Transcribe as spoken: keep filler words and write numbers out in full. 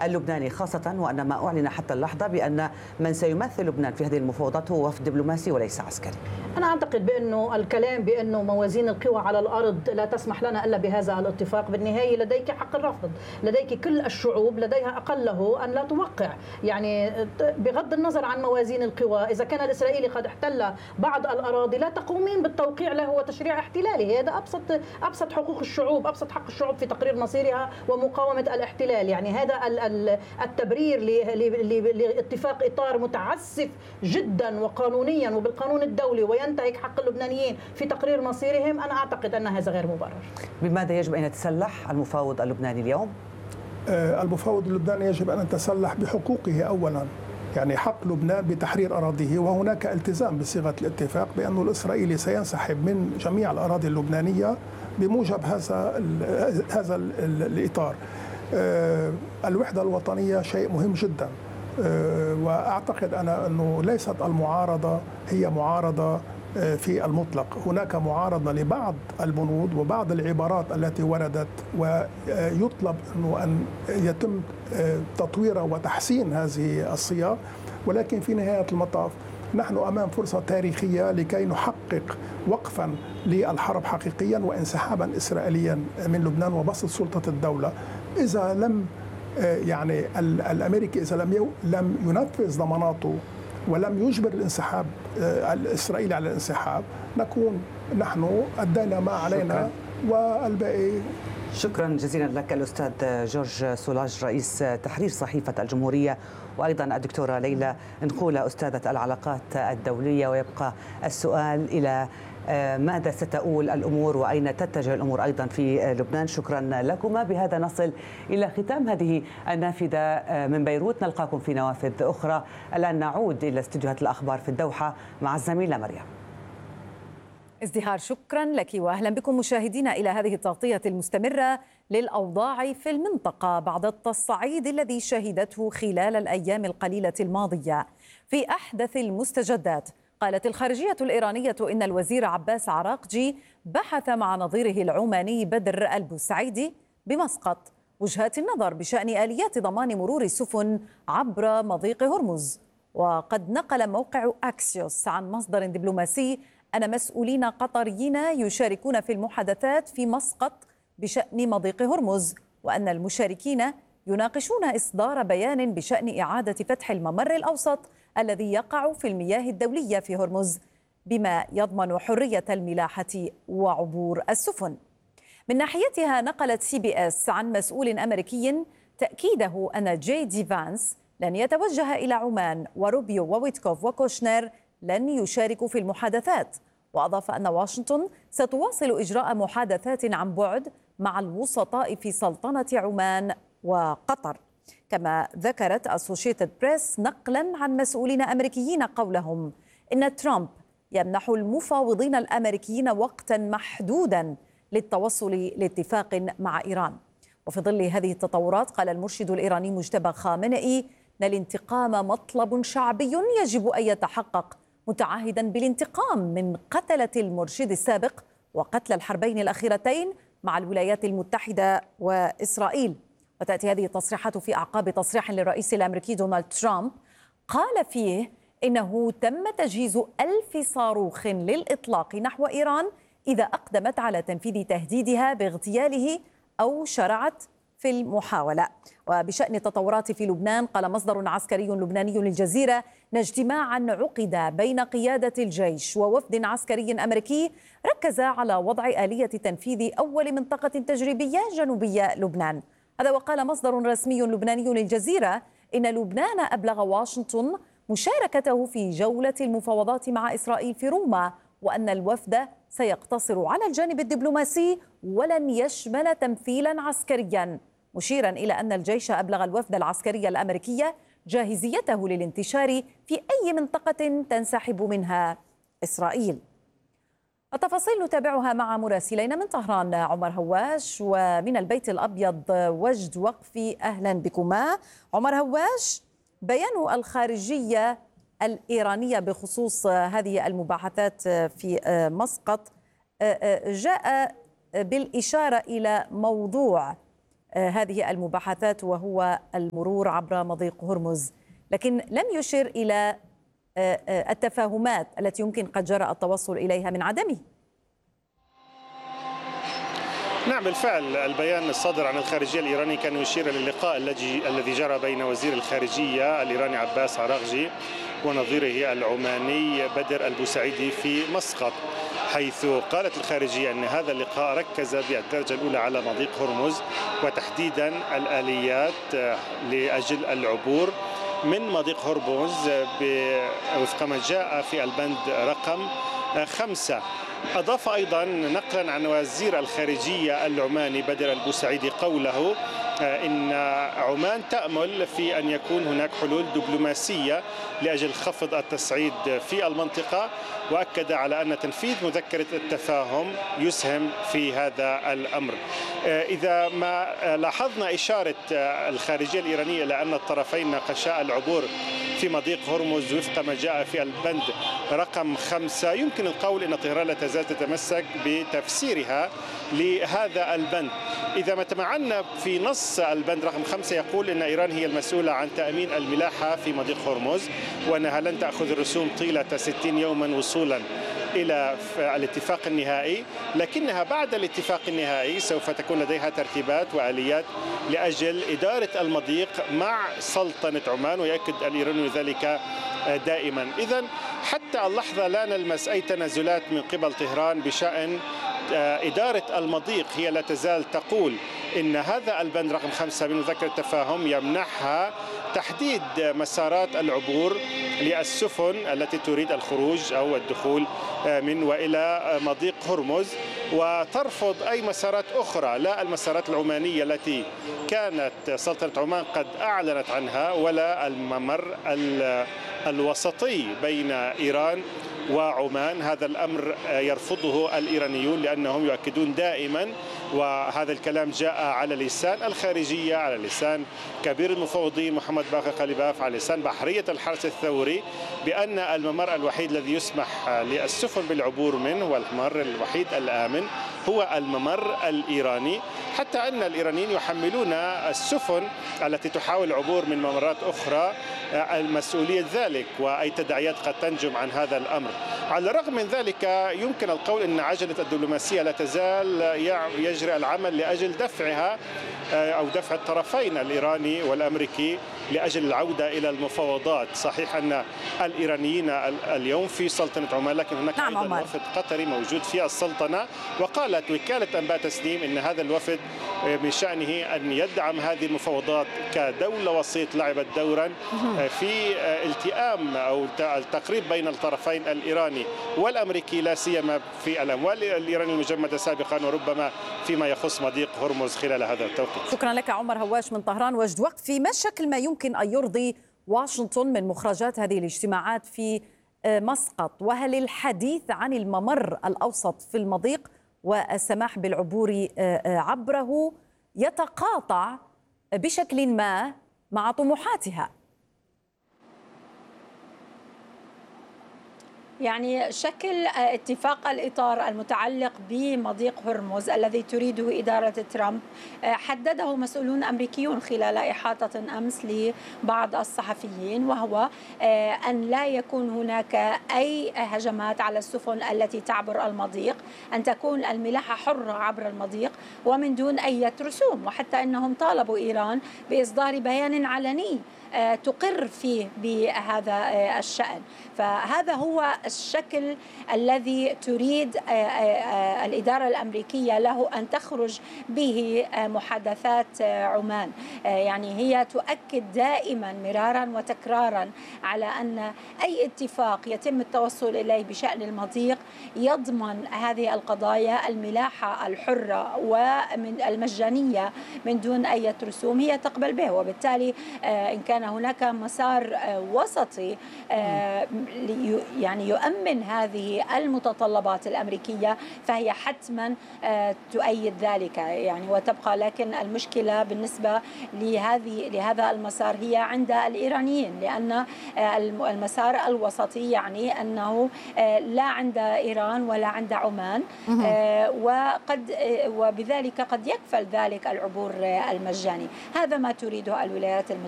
اللبناني، خاصة وأن ما أعلن حتى اللحظة بأن من سيمثل لبنان في هذه المفاوضات هو وفد دبلوماسي وليس عسكري؟ أنا أعتقد بأنه الكلام بأنه موازين القوى على الأرض لا تسمح لنا إلا بهذا الاتفاق، بالنهاية لديك حق الرفض، لديك كل الشعوب لديها أقله أن لا توقع. يعني بغض النظر عن موازين القوى، إذا كان الإسرائيلي قد احتل بعض الأراضي لا تقومين بالتوقيع له وتشريع احتلالي. هذا أبسط أبسط حقوق الشعوب، أبسط حق الشعوب في تقرير مصيرها ومقاومة الاحتلال. يعني هذا التبرير لاتفاق إطار متعسف جدا وقانونيا وبالقانون الدولي وينتهك حق اللبنانيين في تقرير مصيرهم، أنا أعتقد أن هذا غير مبرر. بماذا يجب أن يتسلح المفاوض اللبناني اليوم؟ المفاوض اللبناني يجب أن يتسلح بحقوقه أولا، يعني حق لبنان بتحرير أراضيه، وهناك التزام بصيغة الاتفاق بأن الإسرائيلي سينسحب من جميع الأراضي اللبنانية بموجب هذا هذا الإطار. الوحدة الوطنية شيء مهم جدا، وأعتقد أنا أنه ليست المعارضة هي معارضة في المطلق، هناك معارضة لبعض البنود وبعض العبارات التي وردت، ويطلب أنه أن يتم تطوير وتحسين هذه الصيغ، ولكن في نهاية المطاف نحن أمام فرصة تاريخية لكي نحقق وقفا للحرب حقيقيا وانسحابا إسرائيليا من لبنان وبسط سلطة الدولة. إذا لم يعني الأمريكي إذا لم لم ينفذ ضماناته ولم يجبر الانسحاب الإسرائيلي على الانسحاب، نكون نحن أدينا ما علينا والباقي. شكرا جزيلا لك الأستاذ جورج سولاج، رئيس تحرير صحيفة الجمهورية، وأيضا الدكتورة ليلى نقولة أستاذة العلاقات الدولية. ويبقى السؤال إلى ماذا ستؤول الأمور وأين تتجه الأمور أيضا في لبنان. شكرا لكما. بهذا نصل إلى ختام هذه النافذة من بيروت، نلقاكم في نوافذ أخرى. الآن نعود إلى استديوهات الأخبار في الدوحة مع الزميلة مريم. ازدهار، شكرا لك وأهلا بكم مشاهدينا إلى هذه التغطية المستمرة للأوضاع في المنطقة بعد التصعيد الذي شهدته خلال الأيام القليلة الماضية. في أحدث المستجدات، قالت الخارجية الإيرانية إن الوزير عباس عراقجي بحث مع نظيره العماني بدر البوسعيدي بمسقط وجهات النظر بشأن آليات ضمان مرور السفن عبر مضيق هرمز. وقد نقل موقع أكسيوس عن مصدر دبلوماسي أن مسؤولين قطريين يشاركون في المحادثات في مسقط بشأن مضيق هرمز، وأن المشاركين يناقشون إصدار بيان بشأن إعادة فتح الممر الأوسط الذي يقع في المياه الدولية في هرمز بما يضمن حرية الملاحة وعبور السفن. من ناحيتها، نقلت سي بي اس عن مسؤول أمريكي تأكيده أن جي دي فانس لن يتوجه إلى عمان، وروبيو وويتكوف وكوشنر لن يشاركوا في المحادثات. وأضاف أن واشنطن ستواصل إجراء محادثات عن بعد مع الوسطاء في سلطنة عمان وقطر. كما ذكرت أسوشيتد بريس نقلا عن مسؤولين أمريكيين قولهم إن ترامب يمنح المفاوضين الأمريكيين وقتا محدودا للتوصل لاتفاق مع إيران. وفي ظل هذه التطورات، قال المرشد الإيراني مجتبى خامنئي أن الانتقام مطلب شعبي يجب أن يتحقق، متعهدا بالانتقام من قتلة المرشد السابق وقتل الحربين الأخيرتين مع الولايات المتحدة وإسرائيل. وتأتي هذه التصريحات في أعقاب تصريح للرئيس الأمريكي دونالد ترامب قال فيه إنه تم تجهيز ألف صاروخ للإطلاق نحو إيران إذا أقدمت على تنفيذ تهديدها باغتياله أو شرعت في المحاولة. وبشأن التطورات في لبنان، قال مصدر عسكري لبناني للجزيرة أن اجتماعا عقد بين قيادة الجيش ووفد عسكري أمريكي ركز على وضع آلية تنفيذ أول منطقة تجريبية جنوبية لبنان. هذا وقال مصدر رسمي لبناني للجزيرة إن لبنان أبلغ واشنطن مشاركته في جولة المفاوضات مع إسرائيل في روما، وأن الوفد سيقتصر على الجانب الدبلوماسي ولن يشمل تمثيلا عسكريا، مشيرا إلى أن الجيش أبلغ الوفد العسكري الأمريكي جاهزيته للانتشار في أي منطقة تنسحب منها إسرائيل. التفاصيل نتابعها مع مراسلين من طهران عمر هواش، ومن البيت الأبيض وجد وقفي. أهلا بكما. عمر هواش، بيان الخارجية الإيرانية بخصوص هذه المباحثات في مسقط جاء بالإشارة إلى موضوع هذه المباحثات وهو المرور عبر مضيق هرمز، لكن لم يشر إلى التفاهمات التي يمكن قد جرى التوصل إليها من عدمه. نعم بالفعل، البيان الصادر عن الخارجية الإيراني كان يشير للقاء الذي جرى بين وزير الخارجية الإيراني عباس عراغجي ونظيره العماني بدر البوسعيدي في مسقط، حيث قالت الخارجية أن هذا اللقاء ركز بالدرجة الأولى على مضيق هرمز وتحديدا الآليات لأجل العبور من مضيق هرمز وفق ما جاء في البند رقم خمسة. أضاف أيضا نقلا عن وزير الخارجية العماني بدر البوسعيدي قوله إن عمان تأمل في أن يكون هناك حلول دبلوماسية لأجل خفض التصعيد في المنطقة، وأكد على أن تنفيذ مذكرة التفاهم يسهم في هذا الأمر. إذا ما لاحظنا إشارة الخارجية الإيرانية إلى أن الطرفين ناقشا العبور في مضيق هرمز وفق ما جاء في البند رقم خمسة، يمكن القول أن طهران لا تزال تتمسك بتفسيرها لهذا البند. إذا ما تمعنا في نص البند رقم خمسة يقول أن إيران هي المسؤولة عن تأمين الملاحة في مضيق هرمز، وأنها لن تأخذ الرسوم طيلة ستين يوما وصولا إلى الاتفاق النهائي، لكنها بعد الاتفاق النهائي سوف تكون لديها ترتيبات وآليات لأجل إدارة المضيق مع سلطنة عمان، ويؤكد الإيراني ذلك دائما. إذن حتى اللحظة لا نلمس أي تنازلات من قبل طهران بشأن إدارة المضيق. هي لا تزال تقول إن هذا البند رقم خمسة من مذكرة التفاهم يمنحها تحديد مسارات العبور للسفن التي تريد الخروج أو الدخول من وإلى مضيق هرمز، وترفض أي مسارات أخرى، لا المسارات العمانية التي كانت سلطنة عمان قد أعلنت عنها، ولا الممر الوسطي بين إيران وعمان. هذا الأمر يرفضه الإيرانيون لأنهم يؤكدون دائما، وهذا الكلام جاء على لسان الخارجية، على لسان كبير المفوضين محمد باقر قليباف، على لسان بحرية الحرس الثوري، بأن الممر الوحيد الذي يسمح للسفن بالعبور منه والممر الوحيد الآمن هو الممر الإيراني، حتى أن الإيرانيين يحملون السفن التي تحاول العبور من ممرات أخرى المسؤولية ذلك، وأي تداعيات قد تنجم عن هذا الأمر. على الرغم من ذلك يمكن القول أن عجلة الدبلوماسية لا تزال يجري العمل لأجل دفعها أو دفع الطرفين الإيراني والأمريكي لأجل العودة إلى المفاوضات. صحيح أن الإيرانيين اليوم في سلطنة عمان، لكن هناك نعم أيضا وفد قطري موجود في السلطنة، وقالت وكالة أنباء تسنيم أن هذا الوفد من شأنه أن يدعم هذه المفاوضات كدولة وسيط لعبت دورا في التئام أو التقريب بين الطرفين الإيراني والأمريكي، لا سيما في الأموال الإيرانية المجمدة سابقا، وربما فيما يخص مضيق هرمز خلال هذا التوقيت. شكرا لك عمر هواش من طهران. وجد وقت، في ما الشكل ما يمكن أن يرضي واشنطن من مخرجات هذه الاجتماعات في مسقط؟ وهل الحديث عن الممر الأوسط في المضيق والسماح بالعبور عبره يتقاطع بشكل ما مع طموحاتها؟ يعني شكل اتفاق الإطار المتعلق بمضيق هرمز الذي تريده إدارة ترامب حدده مسؤولون أمريكيون خلال إحاطة أمس لبعض الصحفيين، وهو أن لا يكون هناك أي هجمات على السفن التي تعبر المضيق، أن تكون الملاحة حرة عبر المضيق ومن دون أي رسوم، وحتى أنهم طالبوا إيران بإصدار بيان علني تقر فيه بهذا الشأن. فهذا هو الشكل الذي تريد الإدارة الأمريكية له أن تخرج به محادثات عمان. يعني هي تؤكد دائما مرارا وتكرارا على أن أي اتفاق يتم التوصل إليه بشأن المضيق يضمن هذه القضايا، الملاحة الحرة والمجانية من دون أي رسوم، هي تقبل به. وبالتالي إن كان هناك مسار وسطي يعني تؤمن هذه المتطلبات الأمريكية فهي حتما تؤيد ذلك يعني. وتبقى لكن المشكلة بالنسبة لهذه لهذا المسار هي عند الإيرانيين، لأن المسار الوسطي يعني أنه لا عند إيران ولا عند عمان، وقد وبذلك قد يكفل ذلك العبور المجاني. هذا ما تريده الولايات المتحدة